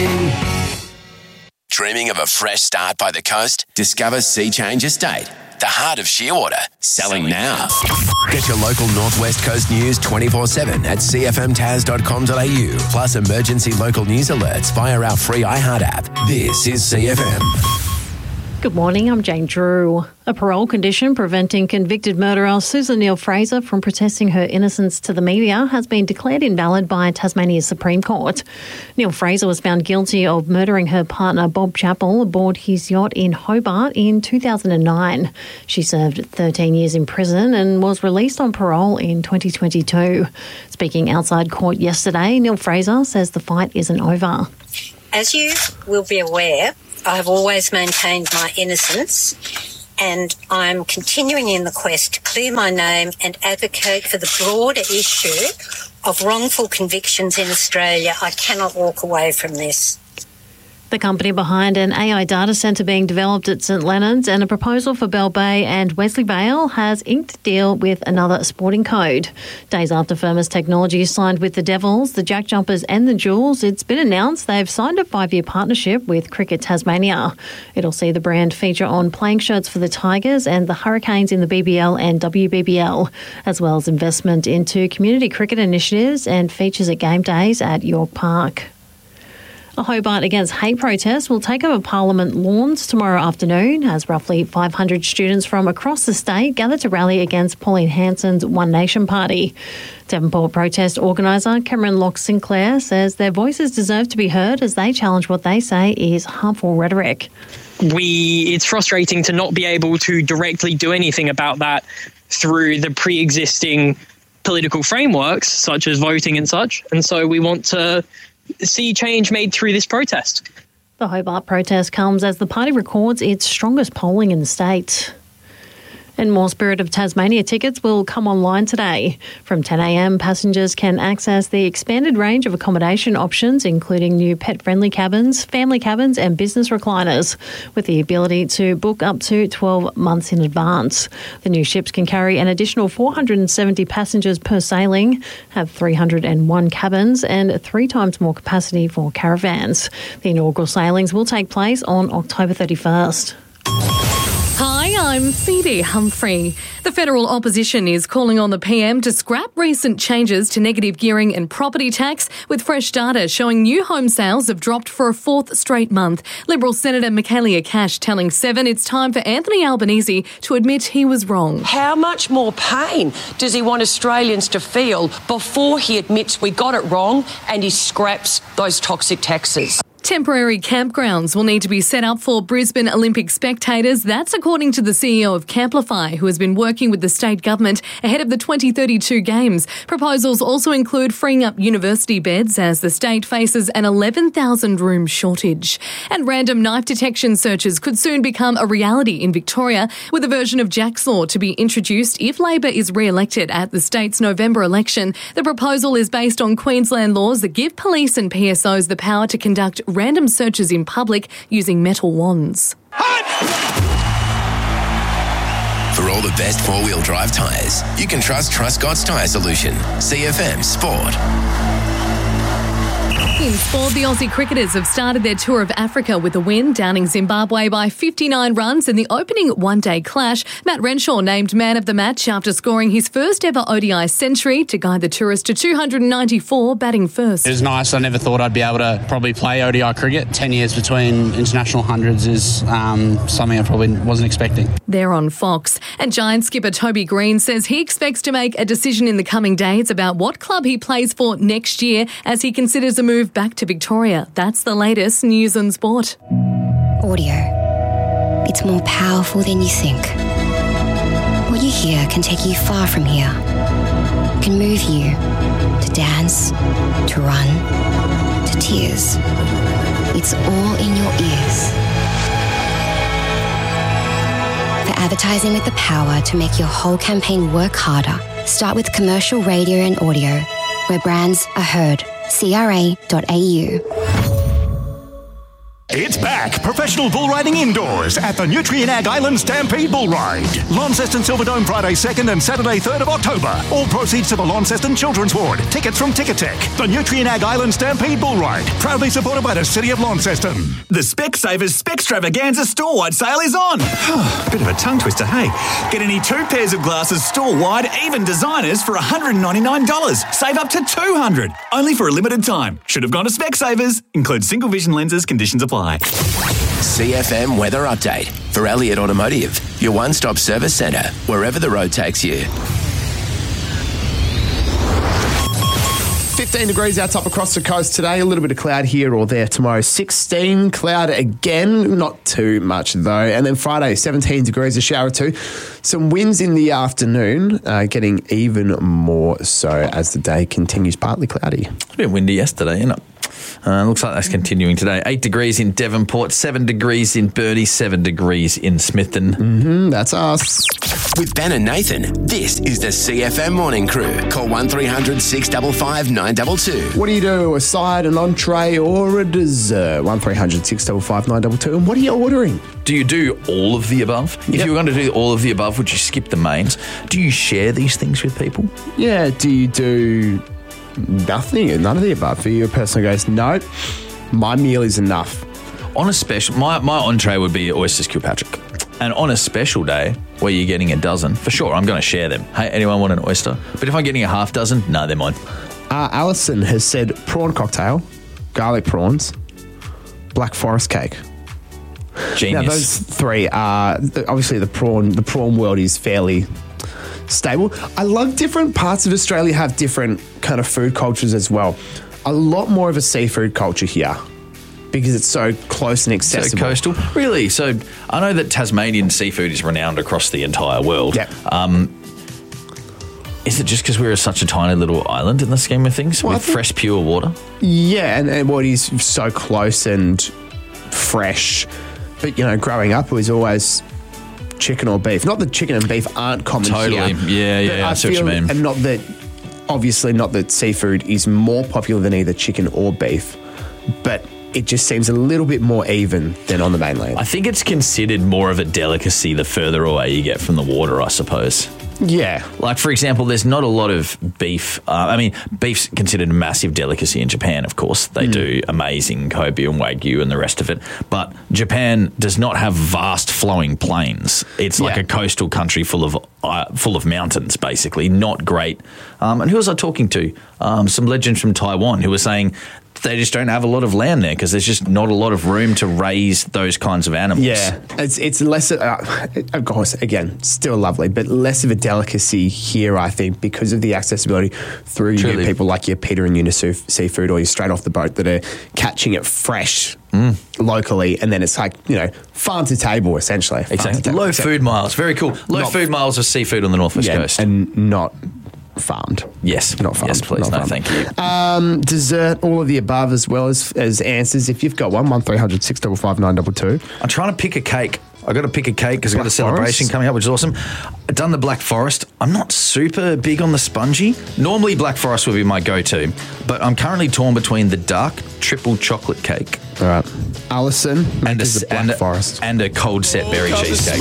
morning. Dreaming of a fresh start by the coast? Discover Sea Change Estate, the heart of Shearwater. Selling now. Get your local Northwest Coast news 24/7 at cfmtaz.com.au. Plus emergency local news alerts via our free iHeart app. This is CFM. Good morning, I'm Jane Drew. A parole condition preventing convicted murderer Susan Neal-Fraser from protesting her innocence to the media has been declared invalid by Tasmania's Supreme Court. Neal-Fraser was found guilty of murdering her partner Bob Chappell aboard his yacht in Hobart in 2009. She served 13 years in prison and was released on parole in 2022. Speaking outside court yesterday, Neal-Fraser says the fight isn't over. As you will be aware, I have always maintained my innocence, and I'm continuing in the quest to clear my name and advocate for the broader issue of wrongful convictions in Australia. I cannot walk away from this. The company behind an AI data centre being developed at St Leonards and a proposal for Bell Bay and Wesley Vale has inked a deal with another sporting code. Days after Firmus Technologies signed with the Devils, the Jack Jumpers and the Jewels, it's been announced they've signed a 5-year partnership with Cricket Tasmania. It'll see the brand feature on playing shirts for the Tigers and the Hurricanes in the BBL and WBBL, as well as investment into community cricket initiatives and features at game days at York Park. A Hobart Against Hate protest will take over Parliament lawns tomorrow afternoon as roughly 500 students from across the state gather to rally against Pauline Hanson's One Nation Party. Devonport protest organiser Cameron Locke-Sinclair says their voices deserve to be heard as they challenge what they say is harmful rhetoric. It's frustrating to not be able to directly do anything about that through the pre-existing political frameworks, such as voting and such. And so we want to see change made through this protest. The Hobart protest comes as the party records its strongest polling in the state. And more Spirit of Tasmania tickets will come online today. From 10 a.m, passengers can access the expanded range of accommodation options, including new pet-friendly cabins, family cabins and business recliners, with the ability to book up to 12 months in advance. The new ships can carry an additional 470 passengers per sailing, have 301 cabins and 3 times more capacity for caravans. The inaugural sailings will take place on October 31st. Hi, I'm Phoebe Humphrey. The federal opposition is calling on the PM to scrap recent changes to negative gearing and property tax, with fresh data showing new home sales have dropped for a 4th straight month. Liberal Senator Michaelia Cash telling Seven it's time for Anthony Albanese to admit he was wrong. How much more pain does he want Australians to feel before he admits we got it wrong and he scraps those toxic taxes? Temporary campgrounds will need to be set up for Brisbane Olympic spectators. That's according to the CEO of Camplify, who has been working with the state government ahead of the 2032 Games. Proposals also include freeing up university beds as the state faces an 11,000-room shortage. And random knife detection searches could soon become a reality in Victoria, with a version of Jack's Law to be introduced if Labor is re-elected at the state's November election. The proposal is based on Queensland laws that give police and PSOs the power to conduct random searches in public using metal wands. For all the best four-wheel drive tyres, you can trust Truscott's Tyre Solution. CFM Sport. In sport, the Aussie cricketers have started their tour of Africa with a win, downing Zimbabwe by 59 runs in the opening one-day clash. Matt Renshaw named man of the match after scoring his first ever ODI century to guide the tourists to 294, batting first. It was nice. I never thought I'd be able to probably play ODI cricket. 10 years between international hundreds is something I probably wasn't expecting. They're on Fox. And Giants skipper Toby Green says he expects to make a decision in the coming days about what club he plays for next year as he considers a move back to Victoria. That's the latest news and sport. Audio. It's more powerful than you think. What you hear can take you far from here. It can move you to dance, to run, to tears. It's all in your ears. For advertising with the power to make your whole campaign work harder, start with commercial radio and audio, where brands are heard. CRA.au. It's back. Professional bull riding indoors at the Nutrien Ag Island Stampede Bull Ride. Launceston Silverdome Friday 2nd and Saturday 3rd of October. All proceeds to the Launceston Children's Ward. Tickets from Ticketek. The Nutrien Ag Island Stampede Bull Ride. Proudly supported by the City of Launceston. The Specsavers Specstravaganza store-wide sale is on. Bit of a tongue twister, hey? Get any 2 pairs of glasses store-wide, even designers, for $199. Save up to $200. Only for a limited time. Should have gone to Specsavers. Includes single vision lenses. Conditions apply. CFM Weather Update for Elliott Automotive, your one-stop service centre, wherever the road takes you. 15 degrees out top across the coast today. A little bit of cloud here or there tomorrow. 16, cloud again. Not too much, though. And then Friday, 17 degrees, a shower too. Some winds in the afternoon, getting even more so as the day continues partly cloudy. It's a bit windy yesterday, isn't it? Looks like that's continuing today. 8 degrees in Devonport, 7 degrees in Burnie, 7 degrees in Smithton. That's us. With Ben and Nathan, this is the CFM Morning Crew. Call 1300 655 922. What do you do? A side, an entree, or a dessert? 1300 655 922. And what are you ordering? Do you do all of the above? If you were going to do all of the above, would you skip the mains? Do you share these things with people? Yeah. Do you do nothing? None of the above? For you, a person goes, no, my meal is enough. On a special, my entree would be oysters Kilpatrick. And on a special day where you're getting a dozen, for sure, I'm going to share them. Hey, anyone want an oyster? But if I'm getting a half dozen, no, they're mine. Alison has said prawn cocktail, garlic prawns, Black Forest cake. Genius. Now, those three are, obviously the prawn world is fairly stable. I love different parts of Australia have different kind of food cultures as well. A lot more of a seafood culture here because it's so close and accessible. So coastal. Really? So I know that Tasmanian seafood is renowned across the entire world. Yeah. Is it just because we're such a tiny little island in the scheme of things with fresh, pure water? Yeah, and what is so close and fresh. But, you know, growing up, it was always chicken or beef. Not that chicken and beef aren't common here. Totally. Yeah, I see what you mean. And not that seafood is more popular than either chicken or beef, but it just seems a little bit more even than on the mainland. I think it's considered more of a delicacy the further away you get from the water, I suppose. Yeah. Like, for example, there's not a lot of beef. Beef's considered a massive delicacy in Japan, of course. They do amazing Kobe and Wagyu and the rest of it. But Japan does not have vast flowing plains. It's like a coastal country full of mountains, basically. Not great. And who was I talking to? Some legends from Taiwan who were saying they just don't have a lot of land there because there's just not a lot of room to raise those kinds of animals. Yeah, it's less, of course, again, still lovely, but less of a delicacy here, I think, because of the accessibility through people like your Peter and Eunice Seafood or your straight off the boat that are catching it fresh locally, and then it's like, you know, farm to table, essentially. Exactly. Low food miles. Very cool. Low food miles of seafood on the North West Coast. And not farmed. Yes. Not farmed. Yes, please. Not no, farmed. thank you. Dessert, all of the above, as well as answers. If you've got one, 1300 655 922. I'm trying to pick a cake. I've got to pick a cake because I've got a celebration coming up, which is awesome. I've done the Black Forest. I'm not super big on the spongy. Normally, Black Forest would be my go-to, but I'm currently torn between the dark triple chocolate cake. All right. Alison and the Black Forest. And a cold set berry cheesecake.